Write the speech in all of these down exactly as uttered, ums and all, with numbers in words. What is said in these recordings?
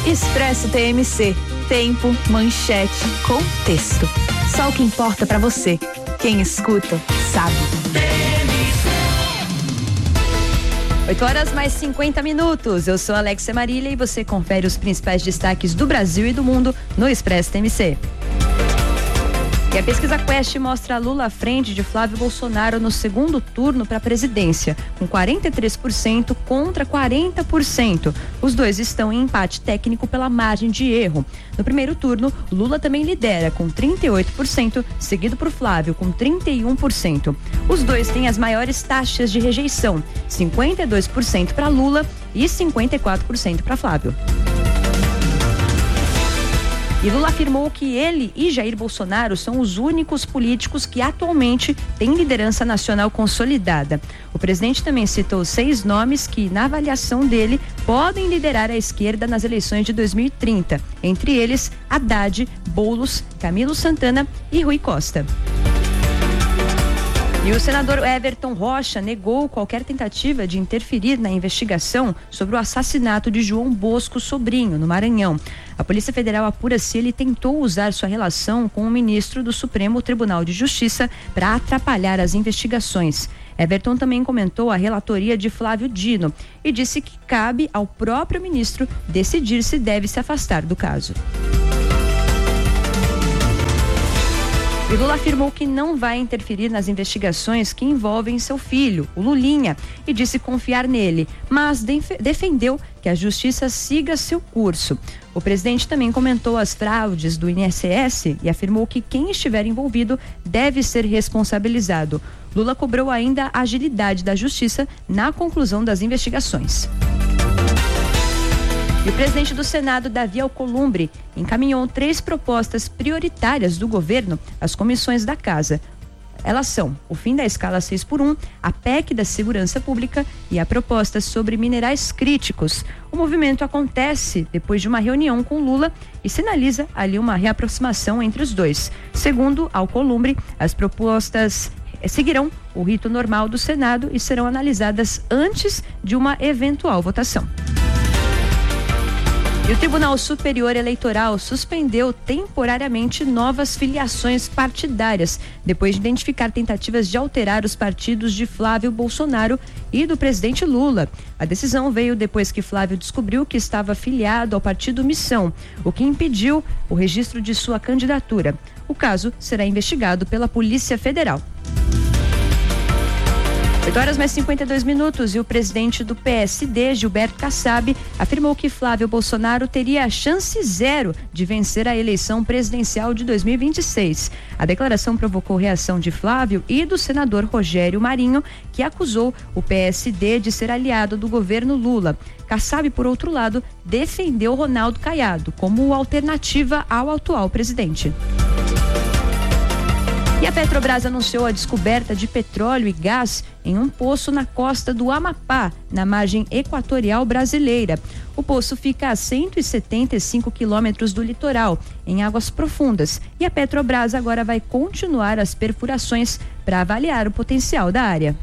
Expresso T M C. Tempo, manchete, contexto. Só o que importa pra você. Quem escuta, sabe. oito horas mais cinquenta minutos. Eu sou Alexia Marília e você confere os principais destaques do Brasil e do mundo no Expresso T M C. E a pesquisa Quest mostra Lula à frente de Flávio Bolsonaro no segundo turno para a presidência, com quarenta e três por cento contra quarenta por cento. Os dois estão em empate técnico pela margem de erro. No primeiro turno, Lula também lidera com trinta e oito por cento, seguido por Flávio com trinta e um por cento. Os dois têm as maiores taxas de rejeição, cinquenta e dois por cento para Lula e cinquenta e quatro por cento para Flávio. E Lula afirmou que ele e Jair Bolsonaro são os únicos políticos que atualmente têm liderança nacional consolidada. O presidente também citou seis nomes que, na avaliação dele, podem liderar a esquerda nas eleições de dois mil e trinta. Entre eles, Haddad, Boulos, Camilo Santana e Rui Costa. E o senador Everton Rocha negou qualquer tentativa de interferir na investigação sobre o assassinato de João Bosco Sobrinho, no Maranhão. A Polícia Federal apura se ele tentou usar sua relação com o ministro do Supremo Tribunal de Justiça para atrapalhar as investigações. Everton também comentou a relatoria de Flávio Dino e disse que cabe ao próprio ministro decidir se deve se afastar do caso. E Lula afirmou que não vai interferir nas investigações que envolvem seu filho, o Lulinha, e disse confiar nele, mas def- defendeu que a justiça siga seu curso. O presidente também comentou as fraudes do I N S S e afirmou que quem estiver envolvido deve ser responsabilizado. Lula cobrou ainda a agilidade da justiça na conclusão das investigações. E o presidente do Senado, Davi Alcolumbre, encaminhou três propostas prioritárias do governo às comissões da Casa. Elas são o fim da escala seis por um, a P E C da Segurança Pública e a proposta sobre minerais críticos. O movimento acontece depois de uma reunião com Lula e sinaliza ali uma reaproximação entre os dois. Segundo Alcolumbre, as propostas seguirão o rito normal do Senado e serão analisadas antes de uma eventual votação. E o Tribunal Superior Eleitoral suspendeu temporariamente novas filiações partidárias, depois de identificar tentativas de alterar os partidos de Flávio Bolsonaro e do presidente Lula. A decisão veio depois que Flávio descobriu que estava filiado ao partido Missão, o que impediu o registro de sua candidatura. O caso será investigado pela Polícia Federal. oito horas mais cinquenta e dois minutos e o presidente do P S D, Gilberto Kassab, afirmou que Flávio Bolsonaro teria a chance zero de vencer a eleição presidencial de dois mil e vinte e seis. A declaração provocou reação de Flávio e do senador Rogério Marinho, que acusou o P S D de ser aliado do governo Lula. Kassab, por outro lado, defendeu Ronaldo Caiado como alternativa ao atual presidente. E a Petrobras anunciou a descoberta de petróleo e gás em um poço na costa do Amapá, na margem equatorial brasileira. O poço fica a cento e setenta e cinco quilômetros do litoral, em águas profundas, e a Petrobras agora vai continuar as perfurações para avaliar o potencial da área.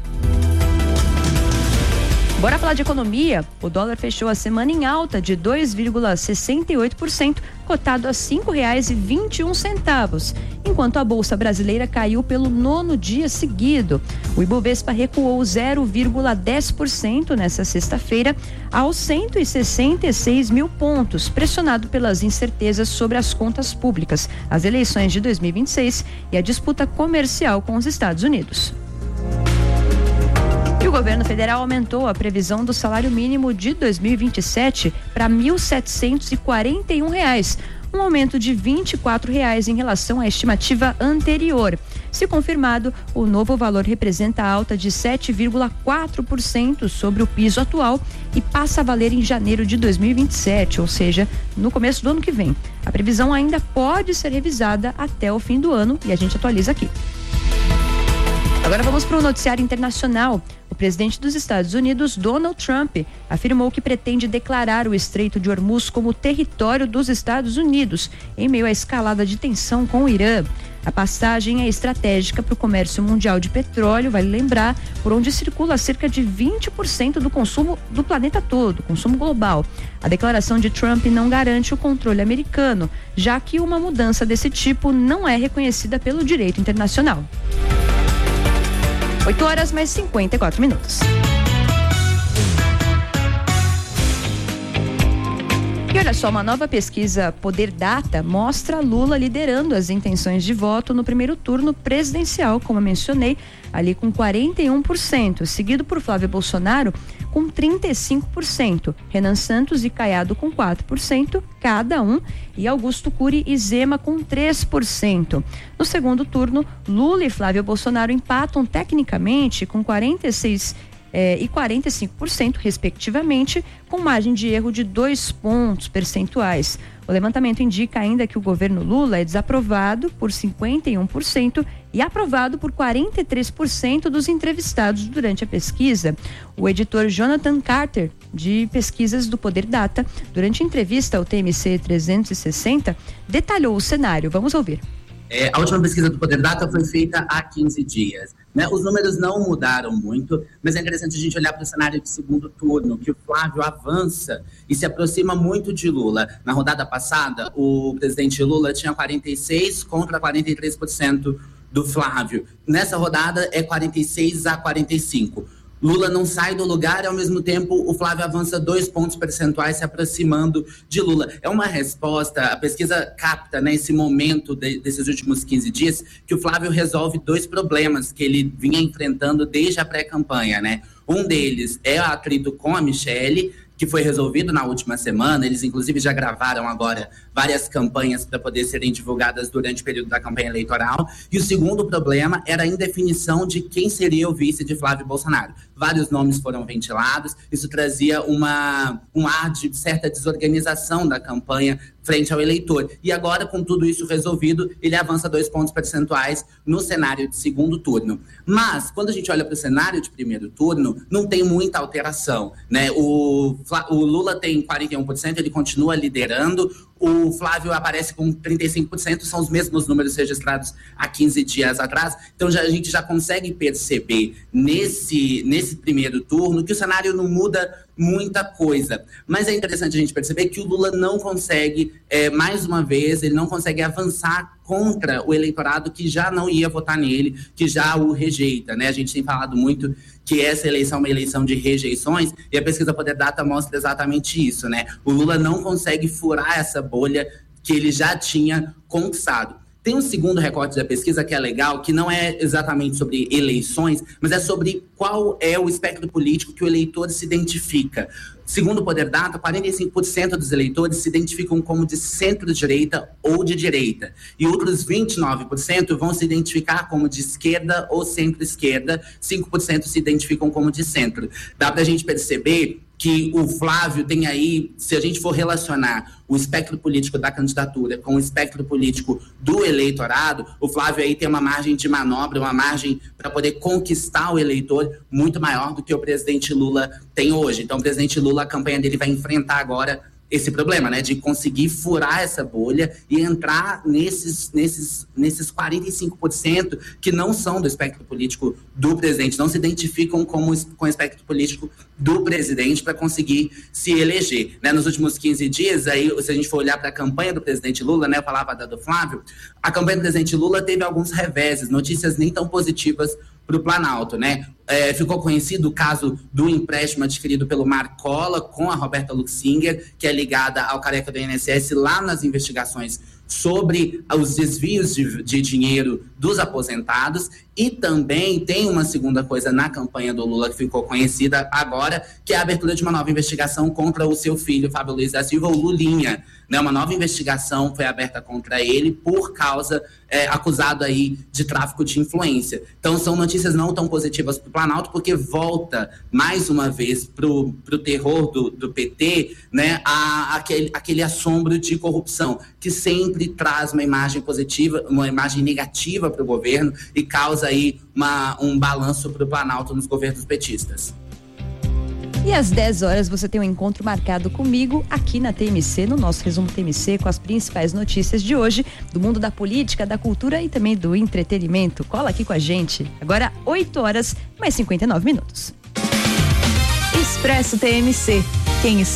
Bora falar de economia? O dólar fechou a semana em alta de dois vírgula sessenta e oito por cento, cotado a cinco reais e vinte e um centavos, enquanto a Bolsa Brasileira caiu pelo nono dia seguido. O Ibovespa recuou zero vírgula dez por cento nesta sexta-feira aos cento e sessenta e seis mil pontos, pressionado pelas incertezas sobre as contas públicas, as eleições de dois mil e vinte e seis e a disputa comercial com os Estados Unidos. E o governo federal aumentou a previsão do salário mínimo de dois mil e vinte e sete para mil setecentos e quarenta e um reais, um aumento de vinte e quatro reais em relação à estimativa anterior. Se confirmado, o novo valor representa alta de sete vírgula quatro por cento sobre o piso atual e passa a valer em janeiro de dois mil e vinte e sete, ou seja, no começo do ano que vem. A previsão ainda pode ser revisada até o fim do ano e a gente atualiza aqui. Agora vamos para o noticiário internacional. O presidente dos Estados Unidos, Donald Trump, afirmou que pretende declarar o Estreito de Hormuz como território dos Estados Unidos, em meio à escalada de tensão com o Irã. A passagem é estratégica para o comércio mundial de petróleo, vale lembrar, por onde circula cerca de vinte por cento do consumo do planeta todo, consumo global. A declaração de Trump não garante o controle americano, já que uma mudança desse tipo não é reconhecida pelo direito internacional. oito horas mais cinquenta e quatro minutos. E olha só, uma nova pesquisa Poder Data mostra Lula liderando as intenções de voto no primeiro turno presidencial, como eu mencionei, ali com quarenta e um por cento, seguido por Flávio Bolsonaro com trinta e cinco por cento, Renan Santos e Caiado com quatro por cento cada um, e Augusto Cury e Zema com três por cento. No segundo turno, Lula e Flávio Bolsonaro empatam tecnicamente com quarenta e seis por cento É, e quarenta e cinco por cento, respectivamente, com margem de erro de dois pontos percentuais. O levantamento indica ainda que o governo Lula é desaprovado por cinquenta e um por cento e aprovado por quarenta e três por cento dos entrevistados durante a pesquisa. O editor Jonathan Carter, de pesquisas do Poder Data, durante a entrevista ao T M C trezentos e sessenta, detalhou o cenário. Vamos ouvir. É, a última pesquisa do Poder Data foi feita há quinze dias. Né? Os números não mudaram muito, mas é interessante a gente olhar para o cenário de segundo turno, que o Flávio avança e se aproxima muito de Lula. Na rodada passada, o presidente Lula tinha quarenta e seis por cento contra quarenta e três por cento do Flávio. Nessa rodada é quarenta e seis a quarenta e cinco por cento. Lula não sai do lugar e, ao mesmo tempo, o Flávio avança dois pontos percentuais se aproximando de Lula. É uma resposta, a pesquisa capta, né, esse momento de, desses últimos quinze dias, que o Flávio resolve dois problemas que ele vinha enfrentando desde a pré-campanha, né? Um deles é o atrito com a Michele, que foi resolvido na última semana. Eles, inclusive, já gravaram agora várias campanhas para poder serem divulgadas durante o período da campanha eleitoral. E o segundo problema era a indefinição de quem seria o vice de Flávio Bolsonaro. Vários nomes foram ventilados, isso trazia uma, um ar de certa desorganização da campanha frente ao eleitor. E agora, com tudo isso resolvido, ele avança dois pontos percentuais no cenário de segundo turno. Mas, quando a gente olha para o cenário de primeiro turno, não tem muita alteração, né? O, o Lula tem quarenta e um por cento, ele continua liderando. O Flávio aparece com trinta e cinco por cento, são os mesmos números registrados há quinze dias atrás. Então já, a gente já consegue perceber nesse, nesse primeiro turno que o cenário não muda muita coisa. Mas é interessante a gente perceber que o Lula não consegue, é, mais uma vez, ele não consegue avançar contra o eleitorado que já não ia votar nele, que já o rejeita, né? A gente tem falado muito que essa eleição é uma eleição de rejeições, e a pesquisa Poder Data mostra exatamente isso, né? O Lula não consegue furar essa bolha que ele já tinha conquistado. Tem um segundo recorte da pesquisa que é legal, que não é exatamente sobre eleições, mas é sobre qual é o espectro político que o eleitor se identifica. Segundo o Poder Data, quarenta e cinco por cento dos eleitores se identificam como de centro-direita ou de direita. E outros vinte e nove por cento vão se identificar como de esquerda ou centro-esquerda, cinco por cento se identificam como de centro. Dá para a gente perceber que o Flávio tem aí, se a gente for relacionar o espectro político da candidatura com o espectro político do eleitorado, o Flávio aí tem uma margem de manobra, uma margem para poder conquistar o eleitor muito maior do que o presidente Lula tem hoje. Então, o presidente Lula, a campanha dele vai enfrentar agora esse problema, né, de conseguir furar essa bolha e entrar nesses, nesses, nesses quarenta e cinco por cento que não são do espectro político do presidente, não se identificam como, com o espectro político do presidente para conseguir se eleger. Né? Nos últimos quinze dias, aí, se a gente for olhar para a campanha do presidente Lula, né, eu falava da do Flávio, a campanha do presidente Lula teve alguns reveses, notícias nem tão positivas para o Planalto, né? É, ficou conhecido o caso do empréstimo adquirido pelo Marcola com a Roberta Luxinger, que é ligada ao careca do I N S S lá nas investigações sobre os desvios de, de dinheiro dos aposentados. E também tem uma segunda coisa na campanha do Lula que ficou conhecida agora, que é a abertura de uma nova investigação contra o seu filho, Fábio Luiz da Silva, o Lulinha. Né? Uma nova investigação foi aberta contra ele por causa, é, acusado aí de tráfico de influência. Então são notícias não tão positivas para o Planalto, porque volta mais uma vez para o terror do, do P T, né? a, aquele, aquele assombro de corrupção, que sempre traz uma imagem positiva, uma imagem negativa para o governo e causa aí uma, um balanço para o Planalto nos governos petistas. E às dez horas você tem um encontro marcado comigo aqui na T M C, no nosso resumo T M C, com as principais notícias de hoje, do mundo da política, da cultura e também do entretenimento. Cola aqui com a gente. Agora, oito horas, mais cinquenta e nove minutos. Expresso T M C. Quem